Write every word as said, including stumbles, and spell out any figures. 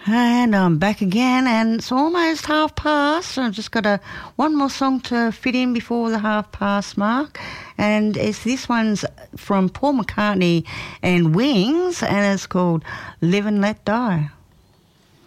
And I'm back again, and it's almost half past. I've just got a one more song to fit in before the half past mark, and it's this one's from Paul McCartney and Wings, and it's called Live and Let Die.